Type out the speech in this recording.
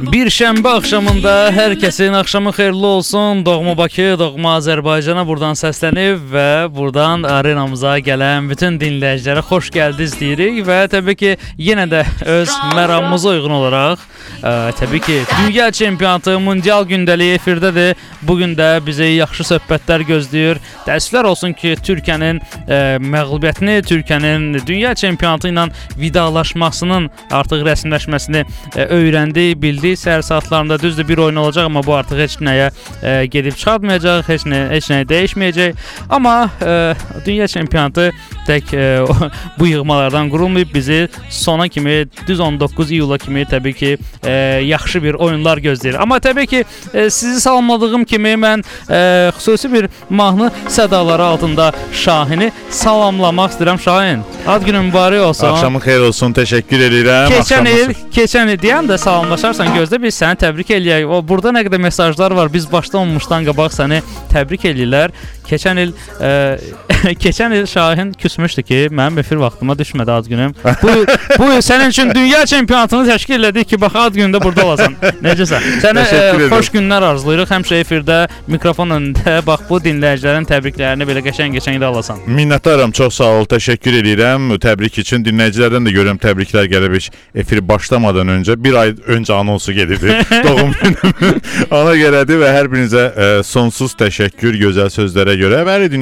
Bir şənbə axşamında hər kəsin axşamı xeyirli olsun. Doğma Bakı, doğma Azərbaycana buradan səslənib və buradan arenamıza gələn bütün dinləyicilərə xoş gəldiniz deyirik və təbii ki, yenə də öz məramımıza uyğun olaraq təbii ki, dünya çempionatı, mundial gündəliyi efirdədir. Bugün də bizi yaxşı söhbətlər gözləyir. Təəssüflər olsun ki, Türkiyənin məğlubiyyətini, Türkiyənin dünya çempionatı ilə vidalaşmasının artıq rəsmiləşməsini öyrəndi, bildi. Səhər saatlarında düzdür bir oyun olacaq, amma bu artıq heç nəyə gedib çıxartmayacaq, heç nəyə dəyişməyəcək. Amma dünya çempionatı tək bu yığmalardan qurulmayıb, bizi sona kimi, düz 19 iyula kimi təbii ki, yaxşı bir oyunlar gözləyir. Amma təbii ki, sizi salamladığım kimi mən xüsusi bir mahnı sədaları altında Şahini salamlamaq istəyirəm. Şahin, ad günün mübarək olsun. Axşamın xeyir olsun, təşəkkür edirəm. Keçən il deyən də salamlaşarsan, gözlə biz səni təbrik eləyək. O burada nə qədər mesajlar var. Biz başlamamışdan qabaq səni təbrik eləyirlər. Keçən il Şahin küsmüşdü ki, mənim efir vaxtıma düşmədi ad günüm. Bu il sənin üçün dünya çempionatını təşkil elədik ki, bax ad günündə burada olasan. Necəsən? Sənə xoş günlər arzulayırıq. Həmişə efirdə, mikrofon önündə bax bu dinləyicilərin təbriklərini belə qəşəng-qəşəng də alasan. Minnətdaram, çox sağ ol, təşəkkür edirəm. Təbrik üçün dinləyicilərdən də görürəm təbriklər gəlib efir başlamadan öncə. Bir ay öncə anonsu gedirdi doğum günüm. Ona görədir və hər birinizə sonsuz təşəkkür gözəl sözlərə görə.